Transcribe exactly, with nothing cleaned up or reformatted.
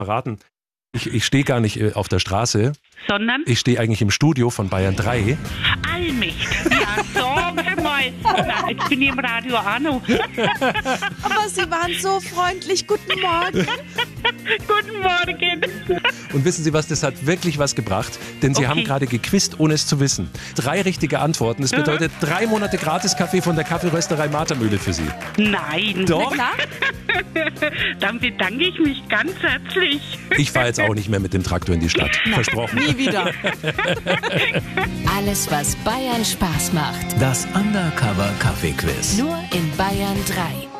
verraten. Ich, ich stehe gar nicht äh, auf der Straße. Sondern? Ich stehe eigentlich im Studio von Bayern drei. Allmächt. Ja, sagen Sie mal. Na, jetzt bin ich im Radio auch noch. Aber Sie waren so freundlich. Guten Morgen. Guten Morgen. Und wissen Sie was, das hat wirklich was gebracht, denn Sie Okay. haben gerade gequizt, ohne es zu wissen. Drei richtige Antworten. Das bedeutet drei Monate Gratis-Kaffee von der Kaffeerösterei Martermühle für Sie. Nein. Doch. Na? Dann bedanke ich mich ganz herzlich. Ich fahre jetzt auch nicht mehr mit dem Traktor in die Stadt. Versprochen. Nie wieder. Alles, was Bayern Spaß macht. Das Undercover Kaffee Quiz. Nur in Bayern drei.